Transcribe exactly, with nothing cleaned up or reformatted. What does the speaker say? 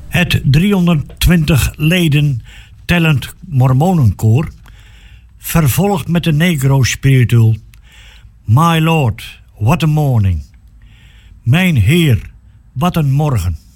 Het driehonderdtwintig leden tellend Mormonenkoor vervolgt met de Negro spiritueel My Lord, what a morning. Mijn Heer, wat een morgen.